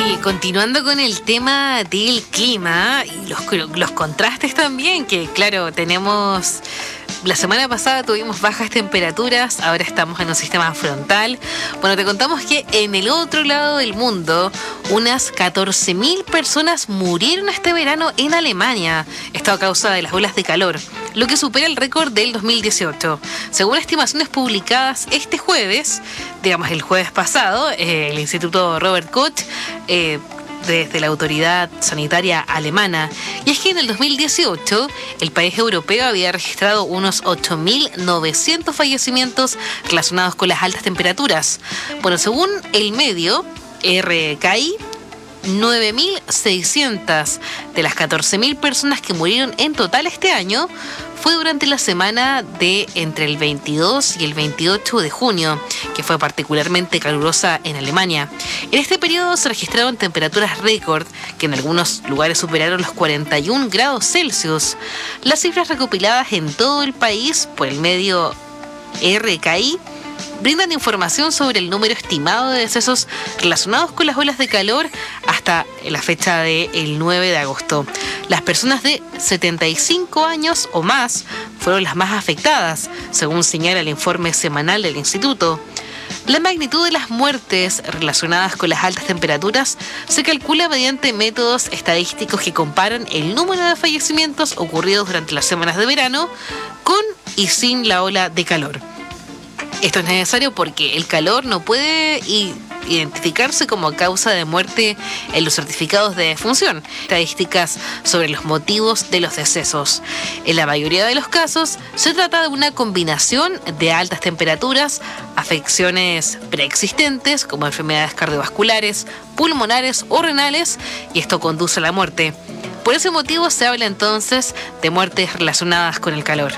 Oye, continuando con el tema del clima y los contrastes también, que claro, tenemos... La semana pasada tuvimos bajas temperaturas, ahora estamos en un sistema frontal. Bueno, te contamos que en el otro lado del mundo, unas 14.000 personas murieron este verano en Alemania. Esto a causa de las olas de calor, lo que supera el récord del 2018. Según estimaciones publicadas este jueves, digamos el jueves pasado, el Instituto Robert Koch, desde la autoridad sanitaria alemana. Y es que en el 2018 el país europeo había registrado unos 8.900 fallecimientos relacionados con las altas temperaturas. Bueno, según el medio RKI, 9.600 de las 14.000 personas que murieron en total este año fue durante la semana de entre el 22 y el 28 de junio, que fue particularmente calurosa en Alemania. En este periodo se registraron temperaturas récord que en algunos lugares superaron los 41 grados Celsius. Las cifras recopiladas en todo el país por el medio RKI brindan información sobre el número estimado de decesos relacionados con las olas de calor hasta la fecha del 9 de agosto. Las personas de 75 años o más fueron las más afectadas, según señala el informe semanal del instituto. La magnitud de las muertes relacionadas con las altas temperaturas se calcula mediante métodos estadísticos que comparan el número de fallecimientos ocurridos durante las semanas de verano con y sin la ola de calor. Esto es necesario porque el calor no puede identificarse como causa de muerte en los certificados de defunción. Estadísticas sobre los motivos de los decesos. En la mayoría de los casos se trata de una combinación de altas temperaturas, afecciones preexistentes como enfermedades cardiovasculares, pulmonares o renales, y esto conduce a la muerte. Por ese motivo se habla entonces de muertes relacionadas con el calor.